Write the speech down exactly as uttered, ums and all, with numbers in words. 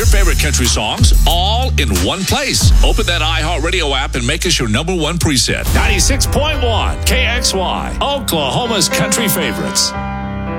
your favorite country songs all in one place. Open that iHeartRadio app and make us your number one preset. ninety-six point one K X Y, Oklahoma's country favorites.